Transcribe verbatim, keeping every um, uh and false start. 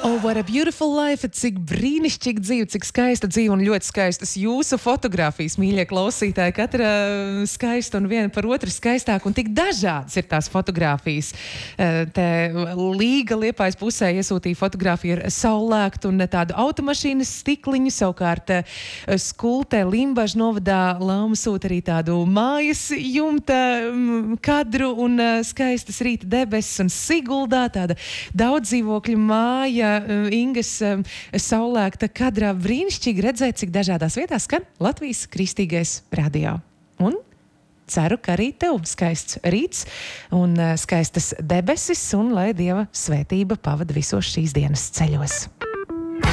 Oh, what a beautiful life! Cik brīnišķīga dzīve, cik skaista dzīve un ļoti skaistas jūsu fotogrāfijas, mīļie klausītāji. Katra skaista un viena par otru skaistāk un tik dažādas ir tās fotogrāfijas. Te Līga Liepājas pusē iesūtīja fotogrāfiju ar saulēktu un tādu automašīnas stikliņu. Savukārt Skulte Limbažu novadā Lauma sūta arī tādu mājas jumta kadru un skaistas rīta debesis un Siguldā tāda daudz dzīvokļu māja. Ingas saulēkta kadrā brīnišķīgi redzēt, cik dažādās vietās skan Latvijas Kristīgais radio. Un ceru, ka arī tev skaists rīts un skaistas debesis un lai Dieva svētība pavada visos šīs dienas ceļos.